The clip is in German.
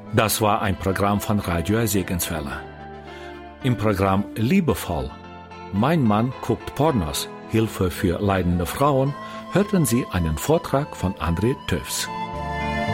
Das war ein Programm von Radio Segenswelle. Im Programm Liebevoll, Mein Mann guckt Pornos, Hilfe für leidende Frauen, hörten Sie einen Vortrag von André Töfs.